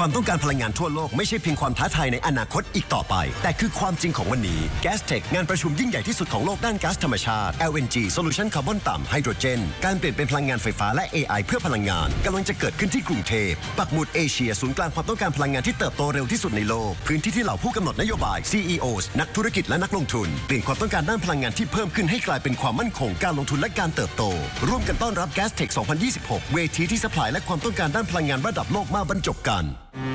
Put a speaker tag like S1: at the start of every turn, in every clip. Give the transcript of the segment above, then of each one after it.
S1: ความต้องการพลังงานทั่วโลกไม่ใช่เพียงความท้าทายในอนาคตอีกต่อไปแต่คือความจริงของวันนี้ Gastech งานประชุมยิ่งใหญ่ที่สุดของโลกด้านก๊าซธรรมชาติ LNG Solution คาร์บอนต่ำไฮโดรเจนการเปลี่ยนเป็นพลังงานไฟฟ้าและ AI เพื่อพลังงานกำลังจะเกิดขึ้นที่กรุงเทพปักหมุดเอเชียศูนย์กลางความต้องการพลังงานที่เติบโตเร็วที่สุดในโลกพื้นที่ที่เหล่าผู้กำหนดนโยบาย CEOs นักธุรกิจและนักลงทุนเปลี่ยนความต้องการด้านพลังงานที่เพิ่มขึ้นให้กลายเป็นความมั่นคงการลงทุนและการเติบโตร่วมกันต้อนรับ Gastech 2026 เวทีที่ซัพพลายและความต้องการด้านพลังงานระดับโลกมาบรรจบกัน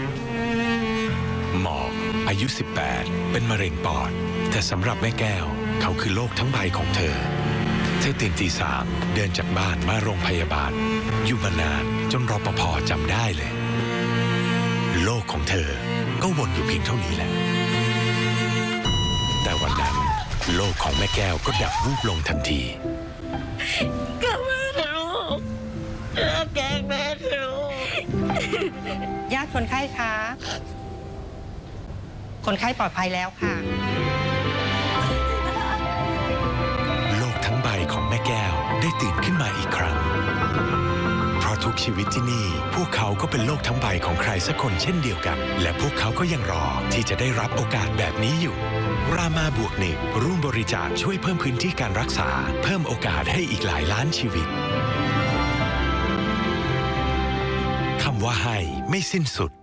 S2: หมอกอายุ18เป็นมะเร็งปอดแต่สำหรับแม่แก้วเขาคือโลกทั้งใบของเธอตื่นตี 3เดินจากบ้านมาโรงพยาบาลอยู่มานานจนรปภ.จำได้เลยโลกของเธอก็วนอยู่เพียงเท่านี้แหละแต่วันนั้นโลกของแม่แก้วก็ดับวูบลงทันที
S3: กลับมาเถอะลูกรักแกแม่เถอะลูก
S4: ญาติคนไข้คะคนไข้ปลอดภัยแล้วค่ะ
S2: โลกทั้งใบของแม่แก้วได้ตื่นขึ้นมาอีกครั้งเพราะทุกชีวิตที่นี่พวกเขาก็เป็นโลกทั้งใบของใครสักคนเช่นเดียวกันและพวกเขาก็ยังรอที่จะได้รับโอกาสแบบนี้อยู่รามาบวก1ร่วมบริจาคช่วยเพิ่มพื้นที่การรักษาเพิ่มโอกาสให้อีกหลายล้านชีวิตคำว่าให้ไม่สิ้นสุด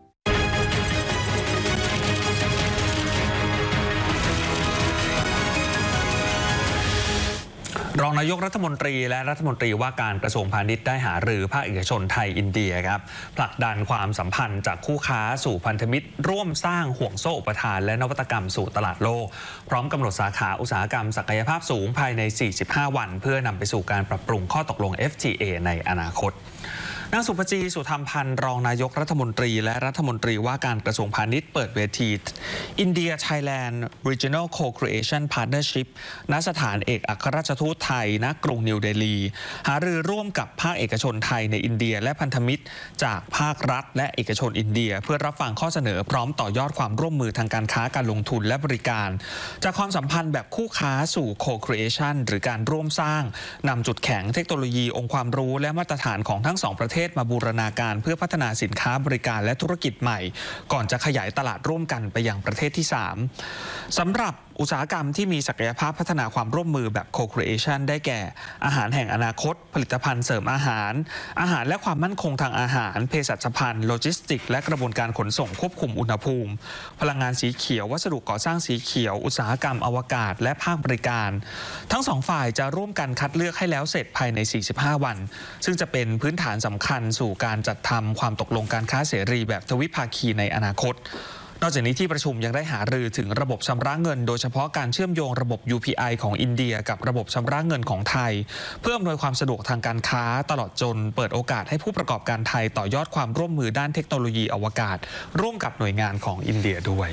S5: รองนายกรัฐมนตรีและรัฐมนตรีว่าการกระทรวงพาณิชย์ได้หารือภาคเอกชนไทยอินเดียครับผลักดันความสัมพันธ์จากคู่ค้าสู่พันธมิตรร่วมสร้างห่วงโซ่อุปทานและนวัตกรรมสู่ตลาดโลกพร้อมกำหนดสาขาอุตสาหกรรมศักยภาพสูงภายใน45วันเพื่อนำไปสู่การปรับปรุงข้อตกลง FTA ในอนาคตนางสุภจี สุธรรมพันธ์รองนายกรัฐมนตรีและรัฐมนตรีว่าการกระทรวงพาณิชย์เปิดเวที India Thailand Regional Co-Creation Partnership ณ สถานเอกอัครราชทูตไทยณ กรุงนิวเดลีหารือร่วมกับภาคเอกชนไทยในอินเดียและพันธมิตรจากภาครัฐและเอกชนอินเดียเพื่อรับฟังข้อเสนอพร้อมต่อยอดความร่วมมือทางการค้าการลงทุนและบริการจากความสัมพันธ์แบบคู่ค้าสู่ Co-Creation หรือการร่วมสร้างนำจุดแข็งเทคโนโลยีองค์ความรู้และมาตรฐานของทั้งสองประเทศมาบูรณาการเพื่อพัฒนาสินค้าบริการและธุรกิจใหม่ก่อนจะขยายตลาดร่วมกันไปยังประเทศที่3สำหรับอุตสาหกรรมที่มีศักยภาพพัฒนาความร่วมมือแบบ Co-Creation ได้แก่อาหารแห่งอนาคตผลิตภัณฑ์เสริมอาหารและความมั่นคงทางอาหารเภสัชภัณฑ์โลจิสติกและกระบวนการขนส่งควบคุมอุณหภูมิพลังงานสีเขียววัสดุก่อสร้างสีเขียวอุตสาหกรรมอวกาศและภาคบริการทั้งสองฝ่ายจะร่วมกันคัดเลือกให้แล้วเสร็จภายใน45วันซึ่งจะเป็นพื้นฐานสำคัญสู่การจัดทำความตกลงการค้าเสรีแบบทวิภาคีในอนาคตนอกจากนี้ที่ประชุมยังได้หารือถึงระบบชำระเงินโดยเฉพาะการเชื่อมโยงระบบ UPI ของอินเดียกับระบบชำระเงินของไทยเพื่ออำนวยความสะดวกทางการค้าตลอดจนเปิดโอกาสให้ผู้ประกอบการไทยต่อยอดความร่วมมือด้านเทคโนโลยีอวกาศร่วมกับหน่วยงานของอินเดียด้วย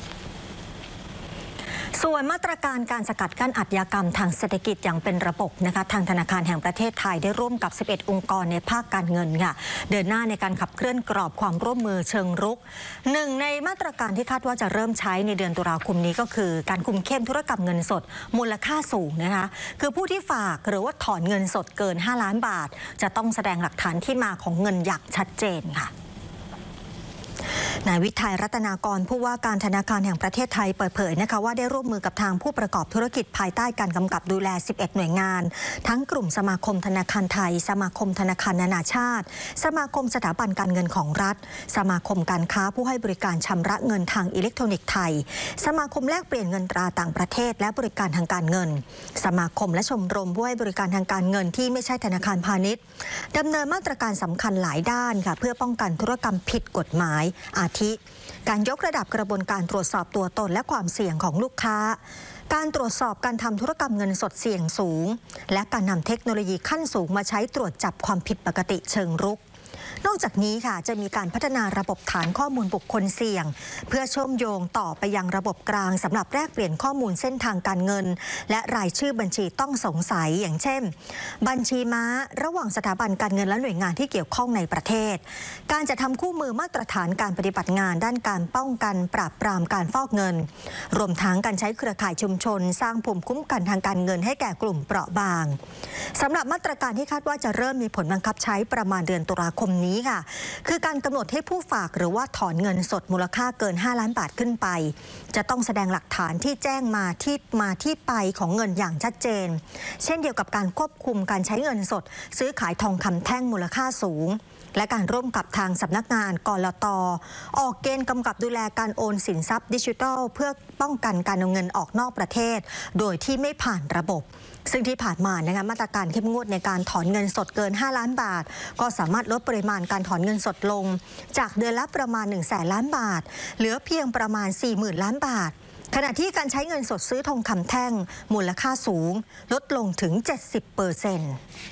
S6: ส่วนมาตรการการสกัดกั้นอาชญากรรมทางเศรษฐกิจอย่างเป็นระบบนะคะทางธนาคารแห่งประเทศไทยได้ร่วมกับ11องค์กรในภาคการเงินค่ะเดินหน้าในการขับเคลื่อนกรอบความร่วมมือเชิงรุกหนึ่งในมาตรการที่คาดว่าจะเริ่มใช้ในเดือนตุลาคมนี้ก็คือการคุมเข้มธุรกรรมเงินสดมูลค่าสูงนะคะคือผู้ที่ฝากหรือว่าถอนเงินสดเกิน5ล้านบาทจะต้องแสดงหลักฐานที่มาของเงินอย่างชัดเจนค่ะนายวิทัยรัตนากรผู้ว่าการธนาคารแห่งประเทศไทยเปิดเผยนะคะว่าได้ร่วมมือกับทางผู้ประกอบธุรกิจภายใต้การกำกับดูแล11หน่วยงานทั้งกลุ่มสมาคมธนาคารไทยสมาคมธนาคารนานาชาติสมาคมสถาบันการเงินของรัฐสมาคมการค้าผู้ให้บริการชำระเงินทางอิเล็กทรอนิกส์ไทยสมาคมแลกเปลี่ยนเงินตราต่างประเทศและบริการทางการเงินสมาคมและชมรมผู้ให้บริการทางการเงินที่ไม่ใช่ธนาคารพาณิชย์ดำเนินมาตรการสำคัญหลายด้านค่ะเพื่อป้องกันธุรกรรมผิดกฎหมายอาทิการยกระดับกระบวนการตรวจสอบตัวตนและความเสี่ยงของลูกค้าการตรวจสอบการทำธุรกรรมเงินสดเสี่ยงสูงและการนำเทคโนโลยีขั้นสูงมาใช้ตรวจจับความผิดปกติเชิงรุกนอกจากนี้ค่ะจะมีการพัฒนาระบบฐานข้อมูลบุคคลเสี่ยงเพื่อเชื่อมโยงต่อไปยังระบบกลางสำหรับแลกเปลี่ยนข้อมูลเส้นทางการเงินและรายชื่อบัญชีต้องสงสัยอย่างเช่นบัญชีม้าระหว่างสถาบันการเงินและหน่วยงานที่เกี่ยวข้องในประเทศการจะทำคู่มือมาตรฐานการปฏิบัติงานด้านการป้องกันปราบปรามการฟอกเงินรวมทั้งการใช้เครือข่ายชุมชนสร้างภูมิคุ้มกันทางการเงินให้แก่กลุ่มเปราะบางสำหรับมาตรการที่คาดว่าจะเริ่มมีผลบังคับใช้ประมาณเดือนตุลาคมนี้ค่ะคือการกำหนดให้ผู้ฝากหรือว่าถอนเงินสดมูลค่าเกิน5 ล้านบาทขึ้นไปจะต้องแสดงหลักฐานที่แจ้งมาที่ไปของเงินอย่างชัดเจนเช่นเดียวกับการควบคุมการใช้เงินสดซื้อขายทองคำแท่งมูลค่าสูงและการร่วมกับทางสำนักงานกลต.ออกเกณฑ์กำกับดูแลการโอนสินทรัพย์ดิจิทัลเพื่อป้องกันการเอาเงินออกนอกประเทศโดยที่ไม่ผ่านระบบซึ่งที่ผ่านมานะคะมาตรการเข้มงวดในการถอนเงินสดเกิน5 ล้านบาทก็สามารถลดปริมาณการถอนเงินสดลงจากเดือนละประมาณ100,000 ล้านบาทเหลือเพียงประมาณ 40,000 ล้านบาทขณะที่การใช้เงินสดซื้อทองคำแท่งมูลค่าสูงลดลงถึง 70%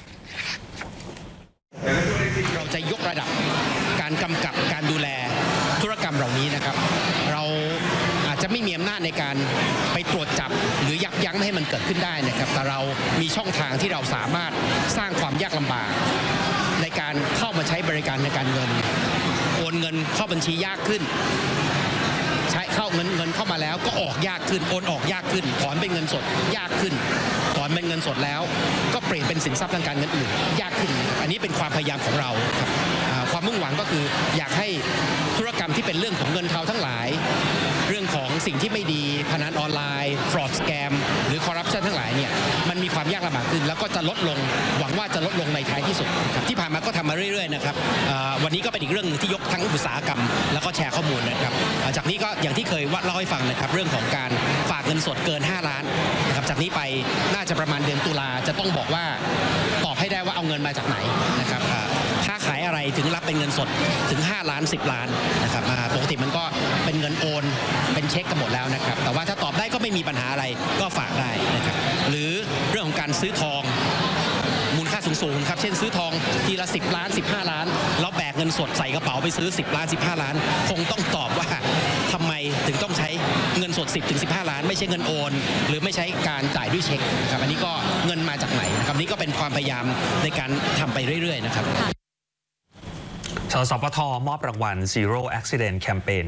S7: เราจะยกระดับการกำกับการดูแลธุรกรรมเหล่านี้นะครับเราอาจจะไม่มีอำนาจในการไปตรวจจับหรือยับยั้งไม่ให้มันเกิดขึ้นได้นะครับแต่เรามีช่องทางที่เราสามารถสร้างความยากลำบากในการเข้ามาใช้บริการในการเงินโอนเงินเข้าบัญชียากขึ้นใช้เข้าเงินเข้ามาแล้วก็ออกยากขึ้นโอนออกยากขึ้นถอนเป็นเงินสดยากขึ้นถอนเป็นเงินสดแล้วก็เปลี่ยนเป็นสินทรัพย์ทางการเงินอื่นยากขึ้นอันนี้เป็นความพยายามของเราครับความมุ่งหวังก็คืออยากให้ธุรกรรมที่เป็นเรื่องของเงินเทาทั้งหลายเรื่องของสิ่งที่ไม่ดีพนันออนไลน์ฟรอดสแกมหรือคอร์รัปชันทั้งหลายเนี่ยมันมีความยากลำบากขึ้นแล้วก็จะลดลงหวังว่าจะลดลงในท้ายที่สุดที่ผ่านมาก็ทำมาเรื่อยๆนะครับวันนี้ก็เป็นอีกเรื่องนึงที่ยกทั้งอุตสาหกรรมแล้วก็แชร์ข้อมูลนะครับจากนี้ก็อย่างที่เคยเล่าให้ฟังนะครับเรื่องของการฝากเงินสดเกิน5 ล้านนะครับจากนี้ไปน่าจะประมาณเดือนตุลาจะต้องบอกว่าตอบให้ได้ว่าเอาเงินมาจากไหนนะครับค้าขายอะไรถึงรับเป็นเงินสดถึง5 ล้าน10 ล้านนะครับปกติมันก็เป็นเงินโอนเป็นเช็คกันหมดแล้วนะครับแต่ว่าถ้าตอบได้ก็ไม่มีปัญหาอะไรก็ฝากได้นะครับหรือเรื่องของการซื้อทองมูลค่าสูงๆครับเช่นซื้อทองทีละ10 ล้าน15 ล้านแล้วแบกเงินสดใส่กระเป๋าไปซื้อ10 ล้าน15 ล้านคงต้องตอบว่าทำไมถึงต้องใช้เงินสด10 ถึง 15 ล้านไม่ใช่เงินโอนหรือไม่ใช้การจ่ายด้วยเช็คครับอันนี้ก็เงินมาจากไหนนะครับนี่ก็เป็นความพยายามในการทำไปเรื่อยๆนะครับ
S5: สสปท.มอบรางวัล Zero Accident Campaign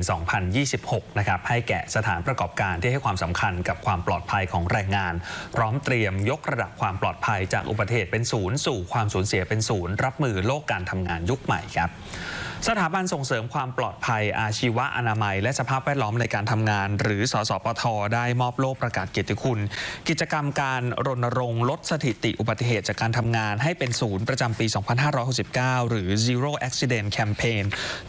S5: 2026 นะครับให้แก่สถานประกอบการที่ให้ความสำคัญกับความปลอดภัยของแรงงานพร้อมเตรียมยกระดับความปลอดภัยจากอุบัติเหตุเป็นศูนย์สู่ความสูญเสียเป็นศูนย์รับมือโลกการทำงานยุคใหม่ครับสถาบันส่งเสริมความปลอดภัยอาชีวะอนามัยและสภาพแวดล้อมในการทำงานหรือสสปท.ได้มอบโล่ประกาศเกียรติคุณกิจกรรมการรณรงค์ลดสถิติอุบัติเหตุจากการทำงานให้เป็นศูนย์ประจำปี 2569 หรือ Zero Accident Campaign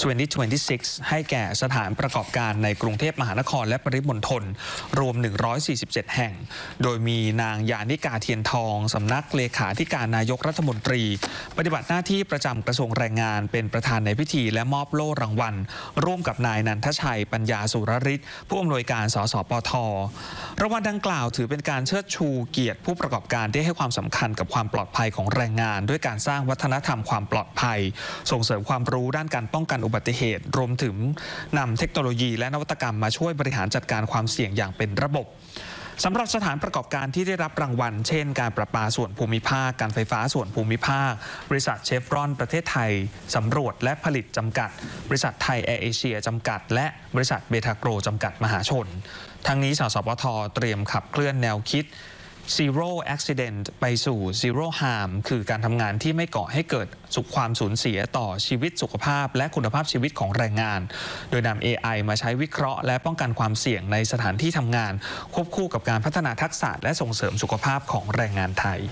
S5: 2026 ให้แก่สถานประกอบการในกรุงเทพมหานครและปริมณฑลรวม 147 แห่งโดยมีนางยานิกาเทียนทองสำนักเลขาธิการนายกรัฐมนตรีปฏิบัติหน้าที่ประจำกระทรวงแรงงานเป็นประธานในพิธีและมอบโล่รางวัลร่วมกับนายนันทชัยปัญญาสุรฤทธิ์ผู้อำนวยการสสปท.รางวัลดังกล่าวถือเป็นการเชิดชูเกียรติผู้ประกอบการที่ให้ความสำคัญกับความปลอดภัยของแรงงานด้วยการสร้างวัฒนธรรมความปลอดภัยส่งเสริมความรู้ด้านการป้องกันอุบัติเหตุรวมถึงนำเทคโนโลยีและนวัตกรรมมาช่วยบริหารจัดการความเสี่ยงอย่างเป็นระบบสำหรับสถานประกอบการที่ได้รับรางวัลเช่นการประปาส่วนภูมิภาคการไฟฟ้าส่วนภูมิภาคบริษัทเชฟรอนประเทศไทยสำรวจและผลิตจำกัดบริษัทไทยแอร์เอเชียจำกัดและบริษัทเบทาโกรจำกัดมหาชนทั้งนี้สสปท.เตรียมขับเคลื่อนแนวคิดZero Accident ไปสู่ Zero Harm คือการทำงานที่ไม่ก่อให้เกิดความสูญเสียต่อชีวิตสุขภาพและคุณภาพชีวิตของแรงงานโดยนำ AI มาใช้วิเคราะห์และป้องกันความเสี่ยงในสถานที่ทำงานควบคู่กับการพัฒนาทักษะและส่งเสริมสุขภาพของแรงงานไทย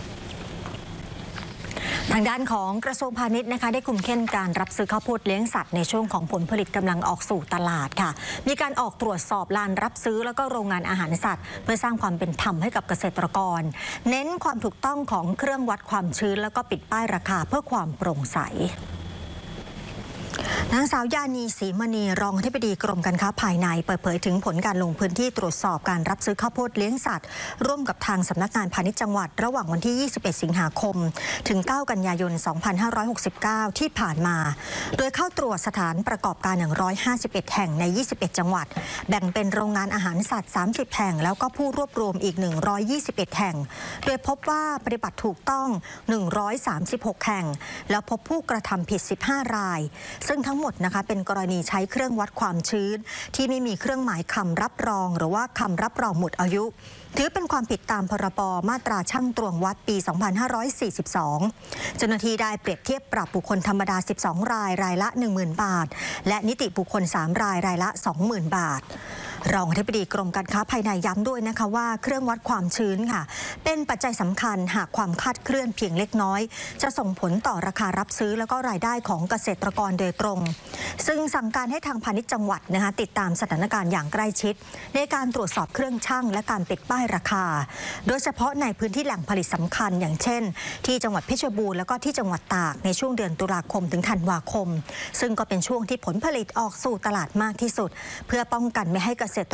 S6: ทางด้านของกระทรวงพาณิชย์นะคะได้คุมเข้มการรับซื้อข้าวโพดเลี้ยงสัตว์ในช่วงของผลผลิตกำลังออกสู่ตลาดค่ะมีการออกตรวจสอบลานรับซื้อแล้วก็โรงงานอาหารสัตว์เพื่อสร้างความเป็นธรรมให้กับเกษตรกรเน้นความถูกต้องของเครื่องวัดความชื้นแล้วก็ปิดป้ายราคาเพื่อความโปร่งใสนางสาวยานีศรีมณีรองอธิบดีกรมการค้าภายในเปิดเผยถึงผลการลงพื้นที่ตรวจสอบการรับซื้อข้าวโพดเลี้ยงสัตว์ร่วมกับทางสำนักงานพาณิชย์จังหวัดระหว่างวันที่ 21 สิงหาคมถึง 9 กันยายน 2569 ที่ผ่านมาโดยเข้าตรวจสถานประกอบการ151 แห่งใน 21 จังหวัดแบ่งเป็นโรงงานอาหารสัตว์ 30 แห่งแล้วก็ผู้รวบรวมอีก 121 แห่งโดยพบว่าปฏิบัติถูกต้อง 136 แห่งแล้วพบผู้กระทำผิด 15 รายซึ่งทั้งหมดนะคะเป็นกรณีใช้เครื่องวัดความชื้นที่ไม่มีเครื่องหมายคำรับรองหรือว่าคำรับรองหมดอายุถือเป็นความผิดตามพรบมาตราชั่งตวงวัดปี 2542 เจ้าหน้าที่ได้เปรียบเทียบปรับบุคคลธรรมดา 12 รายรายละ 10,000 บาทและนิติบุคคล 3 รายรายละ 20,000 บาทรองอธิบดีกรมการค้าภายในย้ำด้วยนะคะว่าเครื่องวัดความชื้นค่ะเป็นปัจจัยสำคัญหากความคลาดเคลื่อนเพียงเล็กน้อยจะส่งผลต่อราคารับซื้อแล้วก็รายได้ของเกษตรกรโดยตรงซึ่งสั่งการให้ทางพาณิชย์จังหวัดนะคะติดตามสถานการณ์อย่างใกล้ชิดในการตรวจสอบเครื่องชั่งและการติดป้ายราคาโดยเฉพาะในพื้นที่แหล่งผลิตสำคัญอย่างเช่นที่จังหวัดเพชรบูรณ์แล้วก็ที่จังหวัดตากในช่วงเดือนตุลาคมถึงธันวาคมซึ่งก็เป็นช่วงที่ผลผลิตออกสู่ตลาดมากที่สุดเพื่อป้องกันไม่ให้เก